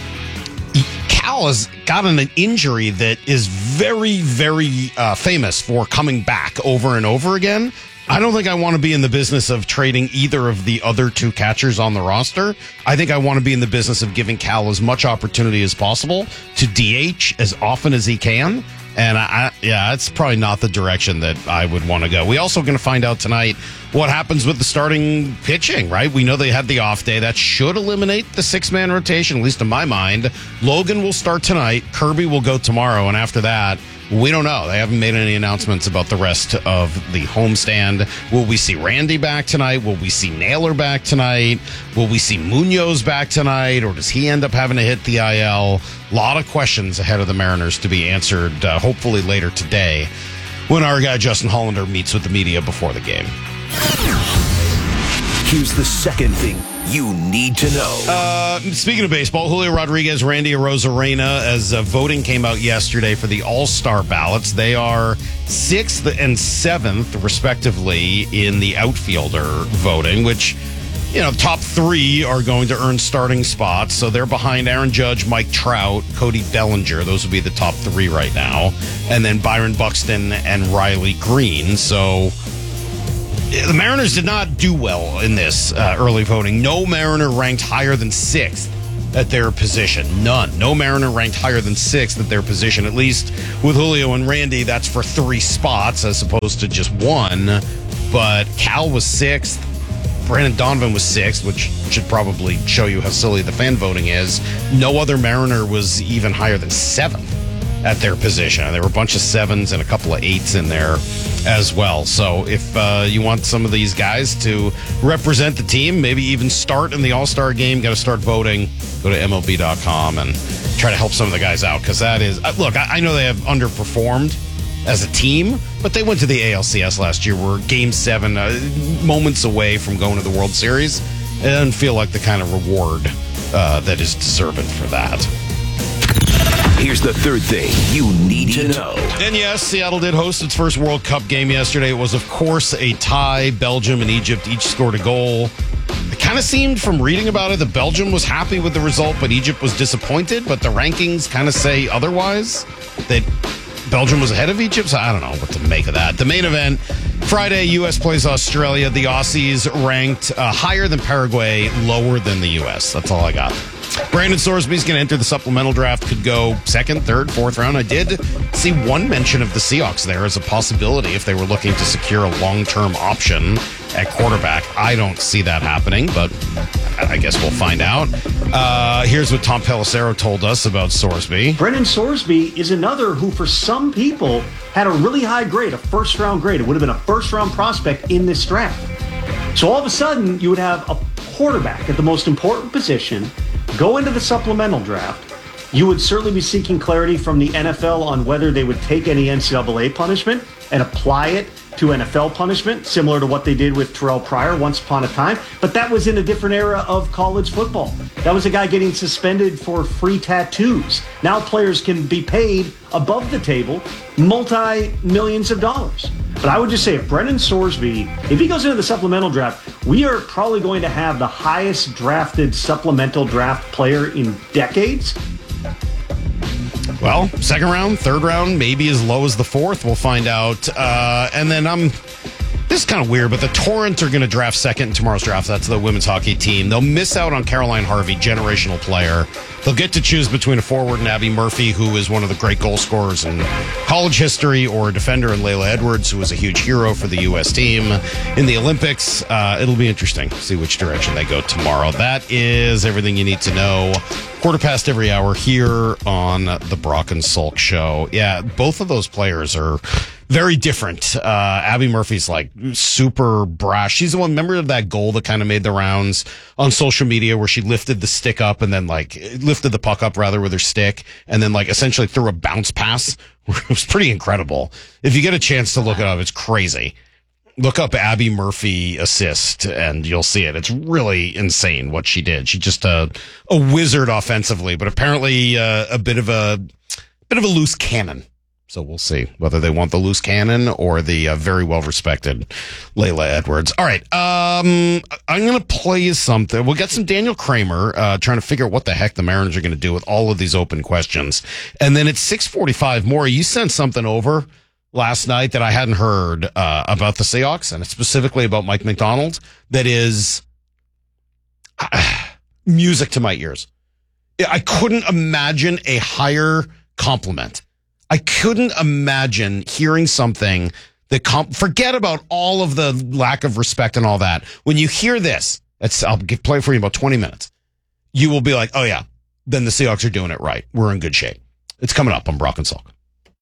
Cal has gotten an injury that is very, very uh, famous for coming back over and over again. I don't think I want to be in the business of trading either of the other two catchers on the roster. I think I want to be in the business of giving Cal as much opportunity as possible to D H as often as he can And I, I yeah, it's probably not the direction that I would want to go. We also going to find out tonight what happens with the starting pitching, right? We know they had the off day. That should eliminate the six-man rotation, at least in my mind. Logan will start tonight. Kirby will go tomorrow. And after that, we don't know. They haven't made any announcements about the rest of the homestand. Will we see Randy back tonight? Will we see Naylor back tonight? Will we see Munoz back tonight? Or does he end up having to hit the I L? A lot of questions ahead of the Mariners to be answered, uh, hopefully later today, when our guy Justin Hollander meets with the media before the game. Here's the second thing you need to know. Uh, speaking of baseball, Julio Rodriguez, Randy Arozarena, as uh, voting came out yesterday for the All-Star ballots, they are sixth and seventh, respectively, in the outfielder voting, which, you know, top three are going to earn starting spots. So they're behind Aaron Judge, Mike Trout, Cody Bellinger. Those would be the top three right now. And then Byron Buxton and Riley Green. So the Mariners did not do well in this uh, early voting. No Mariner ranked higher than sixth at their position. None. No Mariner ranked higher than sixth at their position. At least with Julio and Randy, that's for three spots as opposed to just one. But Cal was sixth. Brandon Donovan was sixth, which should probably show you how silly the fan voting is. No other Mariner was even higher than seventh at their position. There were a bunch of sevens and a couple of eights in there as well. So if uh, you want some of these guys to represent the team, maybe even start in the All-Star game, got to start voting, go to M L B dot com and try to help some of the guys out. Because that is, uh, look, I, I know they have underperformed as a team, but they went to the A L C S last year. We're game seven, uh, moments away from going to the World Series. It doesn't feel like the kind of reward uh, that is deserving for that. Here's the third thing you need to know. And yes, Seattle did host its first World Cup game yesterday. It was, of course, a tie. Belgium and Egypt each scored a goal. It kind of seemed from reading about it that Belgium was happy with the result, but Egypt was disappointed. But the rankings kind of say otherwise, that Belgium was ahead of Egypt. So I don't know what to make of that. The main event, Friday, U S plays Australia. The Aussies ranked uh, higher than Paraguay, lower than the U S. That's all I got. Brandon Sorsby's going to enter the supplemental draft. Could go second, third, fourth round. I did see one mention of the Seahawks there as a possibility if they were looking to secure a long-term option at quarterback. I don't see that happening, but I guess we'll find out. Uh, here's what Tom Pelissero told us about Sorsby. Brendan Sorsby is another who, for some people, had a really high grade, a first-round grade. It would have been a first-round prospect in this draft. So all of a sudden, you would have a quarterback at the most important position go into the supplemental draft. You would certainly be seeking clarity from the N F L on whether they would take any N C double A punishment and apply it to N F L punishment, similar to what they did with Terrell Pryor once upon a time. But that was in a different era of college football. That was a guy getting suspended for free tattoos. Now players can be paid above the table multi-millions of dollars. But I would just say if Brendan Sorsby, if he goes into the supplemental draft, we are probably going to have the highest drafted supplemental draft player in decades. Well, second round, third round, maybe as low as the fourth. We'll find out. Uh, and then I'm... This is kind of weird, but the Torrents are going to draft second in tomorrow's draft. That's the women's hockey team. They'll miss out on Caroline Harvey, generational player. They'll get to choose between a forward and Abby Murphy, who is one of the great goal scorers in college history, or a defender in Layla Edwards, who was a huge hero for the U S team in the Olympics. Uh, it'll be interesting to see which direction they go tomorrow. That is everything you need to know. Quarter past every hour here on the Brock and Salk Show. Yeah, both of those players are very different. Uh, Abby Murphy's like super brash. She's the one, remember of that goal that kind of made the rounds on social media where she lifted the stick up and then like lifted the puck up rather with her stick and then like essentially threw a bounce pass. It was pretty incredible. If you get a chance to look it up, it's crazy. Look up Abby Murphy assist and you'll see it. It's really insane what she did. She's just a, a wizard offensively, but apparently uh, a bit of a bit of a loose cannon. So we'll see whether they want the loose cannon or the uh, very well-respected Layla Edwards. All right. Um, I'm going to play you something. We'll get some Daniel Kramer uh, trying to figure out what the heck the Mariners are going to do with all of these open questions. And then at six forty-five, Maury, you sent something over last night that I hadn't heard uh, about the Seahawks, and specifically about Mike McDonald, that is uh, music to my ears. I couldn't imagine a higher compliment I couldn't imagine hearing something that comp- forget about all of the lack of respect and all that. When you hear this, it's, I'll get, play it for you in about twenty minutes. You will be like, oh yeah, then the Seahawks are doing it right. We're in good shape. It's coming up on Brock and Salk.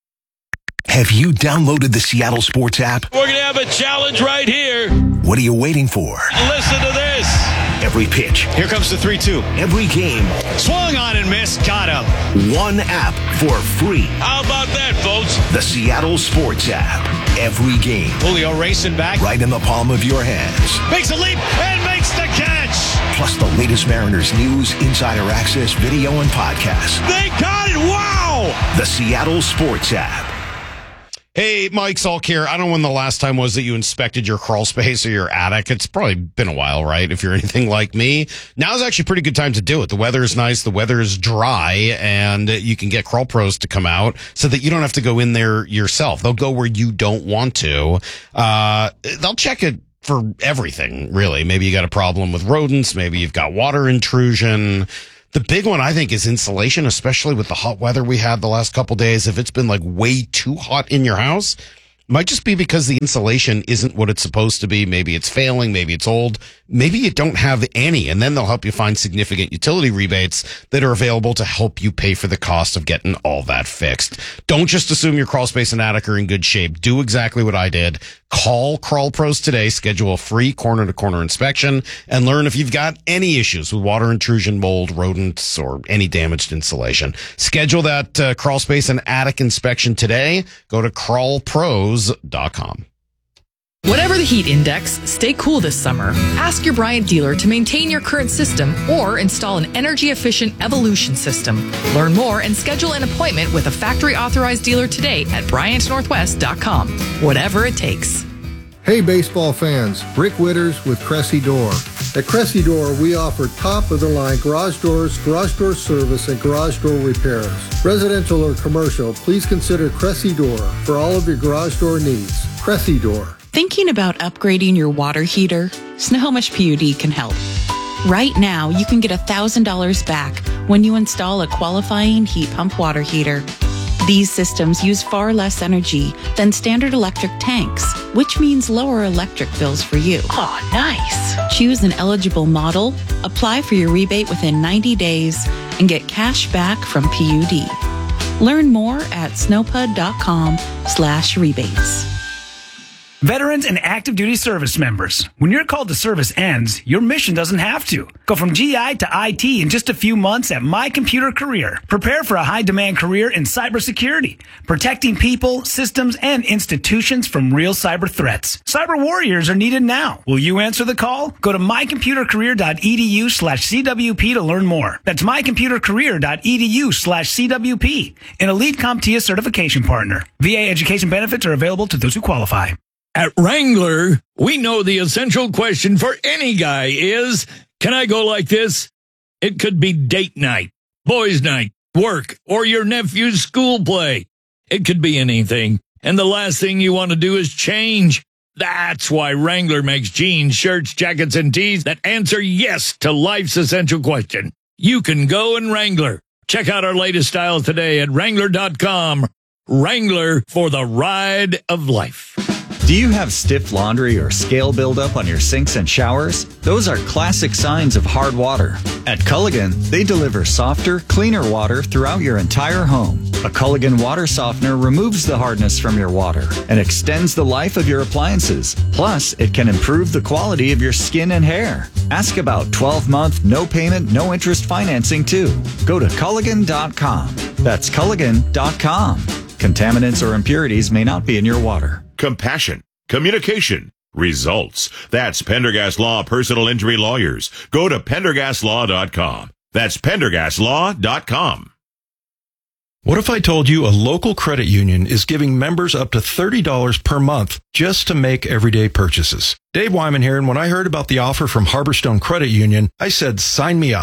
Have you downloaded the Seattle Sports app? We're going to have a challenge right here. What are you waiting for? Listen to this. Every pitch. Here comes the three two. Every game. Swung on and missed. Got him. One app for free. How about that, folks? The Seattle Sports app. Every game. Julio racing back. Right in the palm of your hands. Makes a leap and makes the catch. Plus the latest Mariners news, insider access, video, and podcasts. They got it. Wow. The Seattle Sports app. Hey, Mike Salk here. I don't know when the last time was that you inspected your crawl space or your attic. It's probably been a while, right? If you're anything like me. Now's actually a pretty good time to do it. The weather is nice. The weather is dry, and you can get Crawl Pros to come out so that you don't have to go in there yourself. They'll go where you don't want to. Uh, they'll check it for everything, really. Maybe you got a problem with rodents. Maybe you've got water intrusion. The big one, I think, is insulation, especially with the hot weather we had the last couple days. If it's been like way too hot in your house, it might just be because the insulation isn't what it's supposed to be. Maybe it's failing. Maybe it's old. Maybe you don't have any, and then they'll help you find significant utility rebates that are available to help you pay for the cost of getting all that fixed. Don't just assume your crawl space and attic are in good shape. Do exactly what I did. Call Crawl Pros today, schedule a free corner-to-corner inspection, and learn if you've got any issues with water intrusion, mold, rodents, or any damaged insulation. Schedule that uh, crawl space and attic inspection today. Go to crawl pros dot com. Whatever the heat index, stay cool this summer. Ask your Bryant dealer to maintain your current system or install an energy-efficient Evolution system. Learn more and schedule an appointment with a factory-authorized dealer today at bryant northwest dot com. Whatever it takes. Hey baseball fans, Rick Witters with Cressy Door. At Cressy Door, we offer top-of-the-line garage doors, garage door service, and garage door repairs. Residential or commercial, please consider Cressy Door for all of your garage door needs. Cressy Door. Thinking about upgrading your water heater? Snohomish P U D can help. Right now, you can get one thousand dollars back when you install a qualifying heat pump water heater. These systems use far less energy than standard electric tanks, which means lower electric bills for you. Oh, nice. Choose an eligible model, apply for your rebate within ninety days, and get cash back from P U D. Learn more at snowpud.com slash rebates. Veterans and active duty service members, when your call to service ends, your mission doesn't have to. Go from G I to I T in just a few months at My Computer Career. Prepare for a high-demand career in cybersecurity, protecting people, systems, and institutions from real cyber threats. Cyber warriors are needed now. Will you answer the call? Go to mycomputercareer.edu slash CWP to learn more. That's mycomputercareer.edu slash CWP, an Elite CompTIA certification partner. V A education benefits are available to those who qualify. At Wrangler, we know the essential question for any guy is, can I go like this? It could be date night, boys' night, work, or your nephew's school play. It could be anything. And the last thing you want to do is change. That's why Wrangler makes jeans, shirts, jackets, and tees that answer yes to life's essential question. You can go in Wrangler. Check out our latest styles today at wrangler dot com. Wrangler, for the ride of life. Do you have stiff laundry or scale buildup on your sinks and showers? Those are classic signs of hard water. At Culligan, they deliver softer, cleaner water throughout your entire home. A Culligan water softener removes the hardness from your water and extends the life of your appliances. Plus, it can improve the quality of your skin and hair. Ask about twelve-month, no-payment, no-interest financing, too. Go to Culligan dot com. That's Culligan dot com. Contaminants or impurities may not be in your water. Compassion, communication, results. That's Pendergast Law Personal Injury Lawyers. Go to pendergast law dot com. That's pendergast law dot com. What if I told you a local credit union is giving members up to thirty dollars per month just to make everyday purchases? Dave Wyman here, and when I heard about the offer from Harborstone Credit Union, I said, sign me up.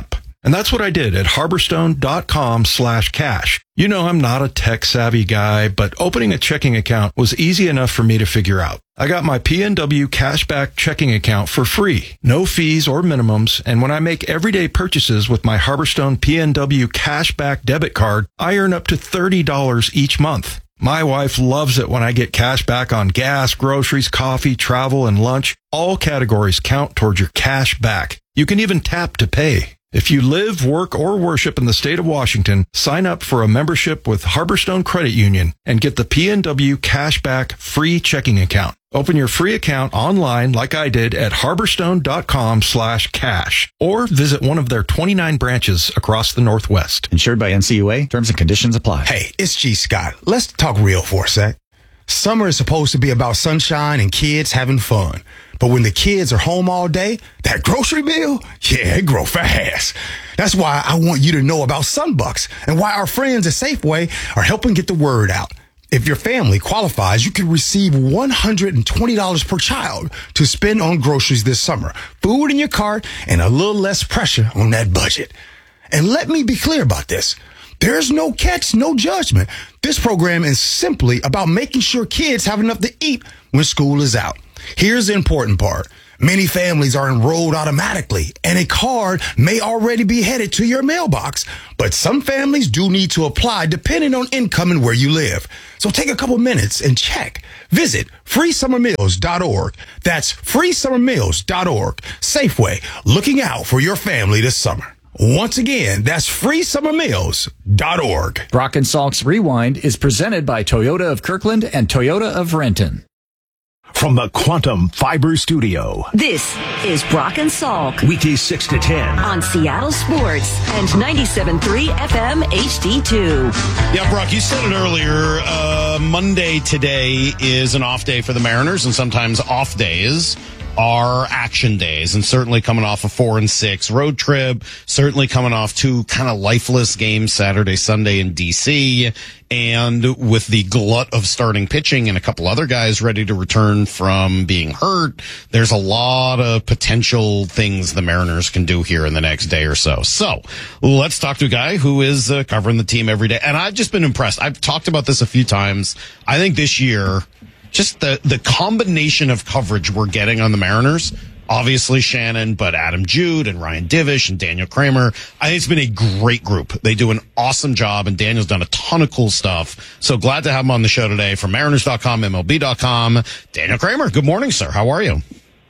And that's what I did at harborstone.com slash cash. You know I'm not a tech-savvy guy, but opening a checking account was easy enough for me to figure out. I got my P N W Cashback checking account for free. No fees or minimums, and when I make everyday purchases with my Harborstone P N W Cashback debit card, I earn up to thirty dollars each month. My wife loves it when I get cash back on gas, groceries, coffee, travel, and lunch. All categories count towards your cash back. You can even tap to pay. If you live, work, or worship in the state of Washington, sign up for a membership with Harborstone Credit Union and get the P N W Cashback free checking account. Open your free account online like I did at harborstone.com slash cash or visit one of their twenty-nine branches across the Northwest. Insured by N C U A. Terms and conditions apply. Hey, it's G. Scott. Let's talk real for a sec. Summer is supposed to be about sunshine and kids having fun. But when the kids are home all day, that grocery bill, yeah, it grow fast. That's why I want you to know about Sunbucks and why our friends at Safeway are helping get the word out. If your family qualifies, you can receive one hundred twenty dollars per child to spend on groceries this summer. Food in your cart and a little less pressure on that budget. And let me be clear about this. There's no catch, no judgment. This program is simply about making sure kids have enough to eat when school is out. Here's the important part. Many families are enrolled automatically, and a card may already be headed to your mailbox. But some families do need to apply depending on income and where you live. So take a couple minutes and check. Visit free summer meals dot org. That's free summer meals dot org. Safeway, looking out for your family this summer. Once again, that's free summer meals dot org. Brock and Salk's Rewind is presented by Toyota of Kirkland and Toyota of Renton. From the Quantum Fiber Studio. This is Brock and Salk. Weekdays six to ten. On Seattle Sports and ninety-seven point three F M H D two. Yeah, Brock, you said it earlier. Uh, Monday today is an off day for the Mariners, and sometimes off days are action days, and certainly coming off a four and six road trip, certainly coming off two kind of lifeless games Saturday, Sunday in D C, and with the glut of starting pitching and a couple other guys ready to return from being hurt, there's a lot of potential things the Mariners can do here in the next day or so. So let's talk to a guy who is uh, covering the team every day, and I've just been impressed. I've talked about this a few times. I think this year, just the, the combination of coverage we're getting on the Mariners, obviously Shannon, but Adam Jude and Ryan Divish and Daniel Kramer. I think it's been a great group. They do an awesome job, and Daniel's done a ton of cool stuff. So glad to have him on the show today from Mariners dot com, M L B dot com. Daniel Kramer, good morning, sir. How are you?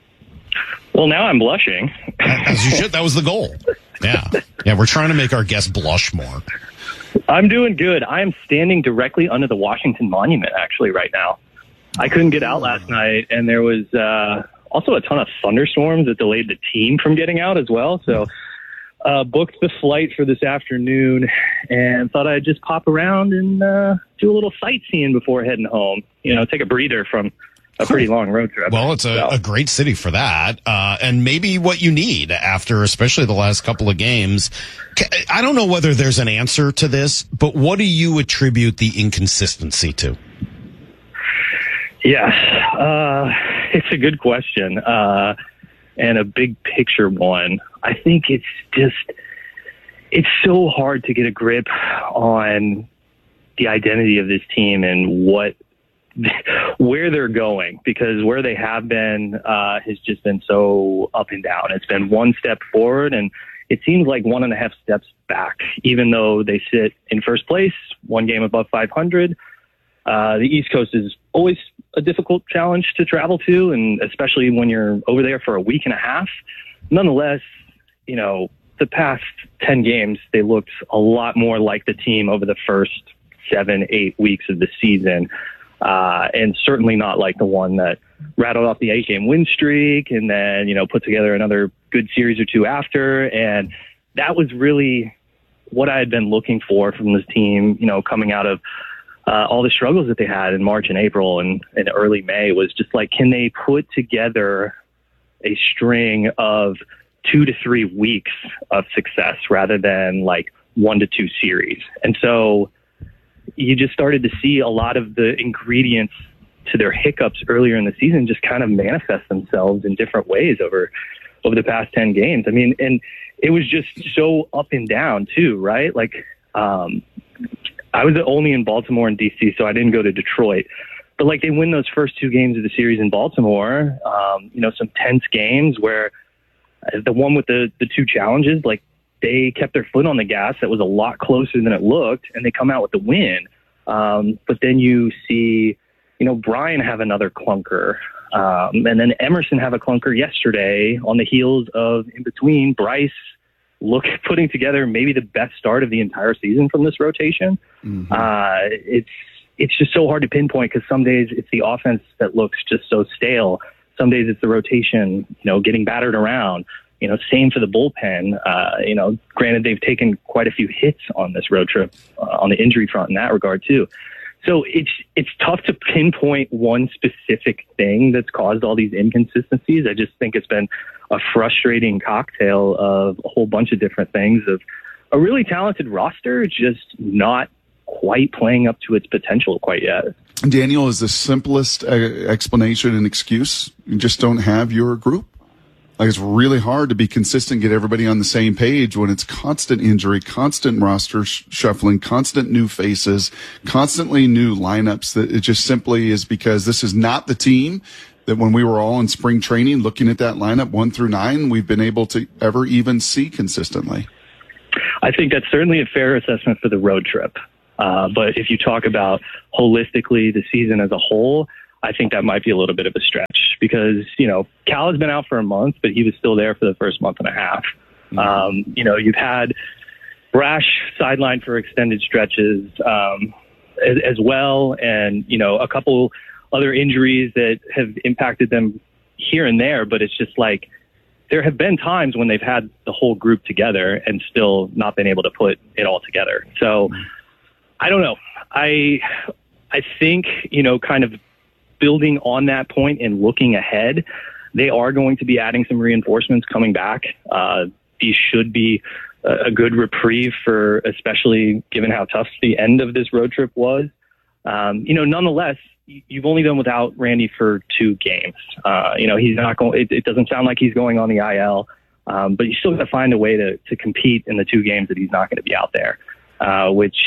Well, now I'm blushing. As you should. That was the goal. Yeah. Yeah, we're trying to make our guests blush more. I'm doing good. I am standing directly under the Washington Monument, actually, right now. I couldn't get out last night, and there was uh, also a ton of thunderstorms that delayed the team from getting out as well. So uh, booked the flight for this afternoon and thought I'd just pop around and uh, do a little sightseeing before heading home. You know, take a breather from a pretty long road trip. Well, it's a, a great city for that, uh, and maybe what you need after, especially the last couple of games. I don't know whether there's an answer to this, but what do you attribute the inconsistency to? Yes, uh, it's a good question, uh, and a big picture one. I think it's just, it's so hard to get a grip on the identity of this team and what, where they're going, because where they have been uh, has just been so up and down. It's been one step forward, and it seems like one and a half steps back, even though they sit in first place, one game above five hundred. Uh, the East Coast is always a difficult challenge to travel to, and especially when you're over there for a week and a half. Nonetheless, you know, the past ten games, they looked a lot more like the team over the first seven, eight weeks of the season, uh, and certainly not like the one that rattled off the eight-game win streak and then, you know, put together another good series or two after. And that was really what I had been looking for from this team, you know, coming out of Uh, all the struggles that they had in March and April and, and early May. Was just like, can they put together a string of two to three weeks of success rather than like one to two series? And so you just started to see a lot of the ingredients to their hiccups earlier in the season just kind of manifest themselves in different ways over over the past ten games. I mean, and it was just so up and down too, right? Like, um, I was only in Baltimore and D C, so I didn't go to Detroit. But like they win those first two games of the series in Baltimore, um, you know, some tense games where the one with the, the two challenges, like they kept their foot on the gas. That was a lot closer than it looked, and they come out with the win. Um, but then you see, you know, Brian have another clunker. Um, and then Emerson have a clunker yesterday on the heels of, in between, Bryce look putting together maybe the best start of the entire season from this rotation. Mm-hmm. Uh, it's it's just so hard to pinpoint because some days it's the offense that looks just so stale. Some days it's the rotation, you know, getting battered around. You know, same for the bullpen. Uh, you know, granted, they've taken quite a few hits on this road trip uh, on the injury front in that regard too. So it's it's tough to pinpoint one specific thing that's caused all these inconsistencies. I just think it's been a frustrating cocktail of a whole bunch of different things, of a really talented roster just not quite playing up to its potential quite yet. Daniel, is the simplest uh, explanation and excuse you just don't have your group? Like, it's really hard to be consistent, get everybody on the same page when it's constant injury, constant roster sh- shuffling, constant new faces, constantly new lineups. That it just simply is because this is not the team that when we were all in spring training looking at that lineup one through nine, we've been able to ever even see consistently. I think that's certainly a fair assessment for the road trip. Uh, but if you talk about holistically the season as a whole, I think that might be a little bit of a stretch because, you know, Cal has been out for a month, but he was still there for the first month and a half. Mm-hmm. Um, you know, you've had Brash sidelined for extended stretches um, as, as well. And, you know, a couple other injuries that have impacted them here and there. But it's just like there have been times when they've had the whole group together and still not been able to put it all together. So mm-hmm. I don't know. I I think, you know, kind of building on that point and looking ahead, they are going to be adding some reinforcements coming back. Uh, these should be a, a good reprieve for, especially given how tough the end of this road trip was. Um, you know, nonetheless, you've only been without Randy for two games. Uh, you know, he's not going, it, it doesn't sound like he's going on the I L, um, but you still got to find a way to, to compete in the two games that he's not going to be out there, uh, which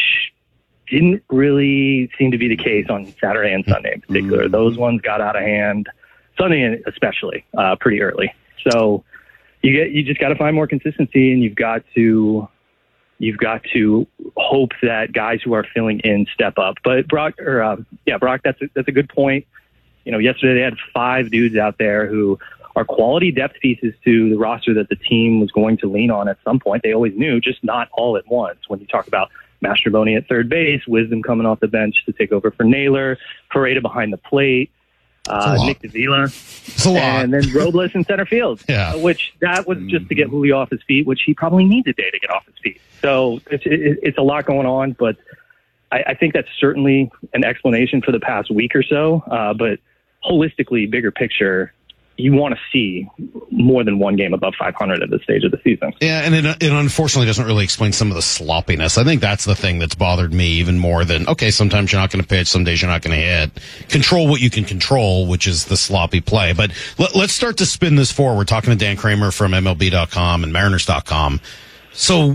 didn't really seem to be the case on Saturday and Sunday in particular. Mm-hmm. Those ones got out of hand, Sunday especially, uh, pretty early. So you get, you just got to find more consistency, and you've got to, you've got to hope that guys who are filling in step up. But Brock, or uh, yeah, Brock, that's a, that's a good point. You know, yesterday they had five dudes out there who are quality depth pieces to the roster that the team was going to lean on at some point. They always knew, just not all at once. When you talk about Mastrobuoni at third base, Wisdom coming off the bench to take over for Naylor, Pareda behind the plate, uh, Nick Davila, and then Robles in center field. Yeah. Uh, which that was just to get Julio off his feet, which he probably needs a day to get off his feet. So it's it, it's a lot going on, but I, I think that's certainly an explanation for the past week or so. Uh, but holistically, bigger picture, you want to see more than one game above five hundred at this stage of the season. Yeah, and it, it unfortunately doesn't really explain some of the sloppiness. I think that's the thing that's bothered me even more than, okay, sometimes you're not going to pitch, some days you're not going to hit. Control what you can control, which is the sloppy play. But let, let's start to spin this forward. We're talking to Dan Kramer from M L B dot com and Mariners dot com. So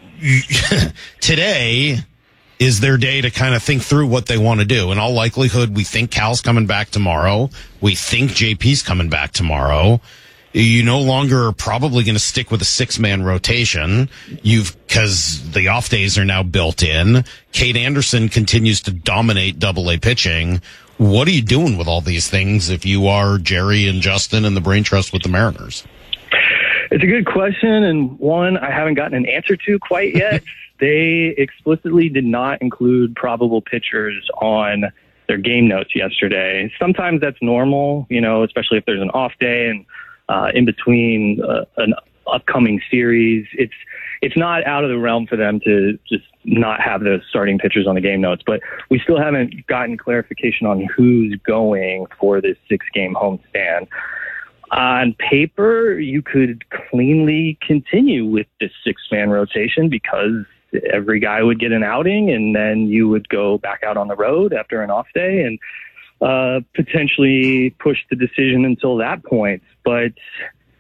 today is their day to kind of think through what they want to do. In all likelihood, we think Cal's coming back tomorrow. We think J P's coming back tomorrow. You no longer are probably going to stick with a six-man rotation. You've, because the off days are now built in. Kate Anderson continues to dominate double A pitching. What are you doing with all these things if you are Jerry and Justin and the brain trust with the Mariners? It's a good question, and one I haven't gotten an answer to quite yet. They explicitly did not include probable pitchers on their game notes yesterday. Sometimes that's normal, you know, especially if there's an off day and uh, in between uh, an upcoming series. It's it's not out of the realm for them to just not have the starting pitchers on the game notes. But we still haven't gotten clarification on who's going for this six-game homestand. On paper, you could cleanly continue with this six-man rotation because every guy would get an outing, and then you would go back out on the road after an off day and uh, potentially push the decision until that point. But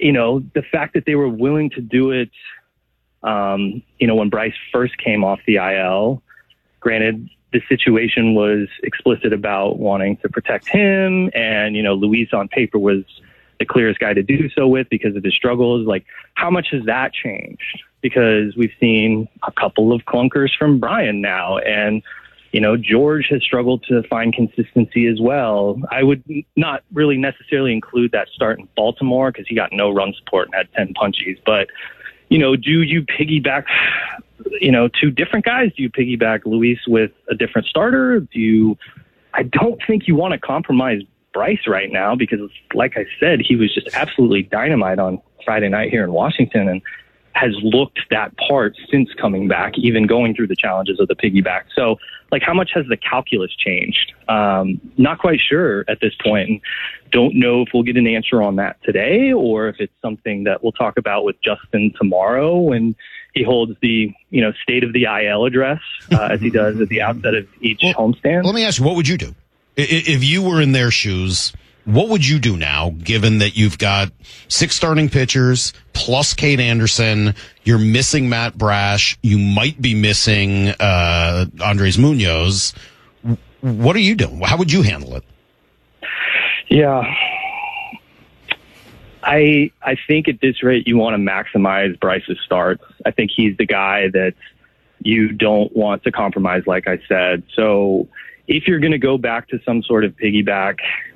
you know, the fact that they were willing to do it, um, you know, when Bryce first came off the I L, granted, the situation was explicit about wanting to protect him, and, you know, Luis on paper was the clearest guy to do so with because of his struggles. Like, how much has that changed? Because we've seen a couple of clunkers from Brian now, and, you know, George has struggled to find consistency as well. I would not really necessarily include that start in Baltimore because he got no run support and had ten punchies. But, you know, do you piggyback, you know, two different guys? Do you piggyback Luis with a different starter? Do you, I don't think you want to compromise Bryce right now because, like I said, he was just absolutely dynamite on Friday night here in Washington and has looked that part since coming back, even going through the challenges of the piggyback. So, like, how much has the calculus changed? Um, not quite sure at this point, and don't know if we'll get an answer on that today or if it's something that we'll talk about with Justin tomorrow when he holds the, you know, state of the I L address, uh, as he does at the outset of each well, homestand. Let me ask you, what would you do? If you were in their shoes, what would you do now, given that you've got six starting pitchers plus Kate Anderson, you're missing Matt Brash, you might be missing uh, Andres Munoz. What are you doing? How would you handle it? Yeah. I I think at this rate you want to maximize Bryce's starts. I think he's the guy that you don't want to compromise, like I said. So if you're going to go back to some sort of piggyback,